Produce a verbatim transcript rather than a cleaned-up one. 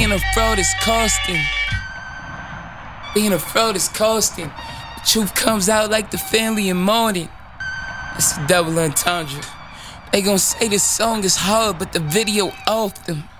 Being a fraud is costing. Being a fraud is costing. The truth comes out like the family in mourning. It's a double entendre. They gon' say this song is hard, but the video off them.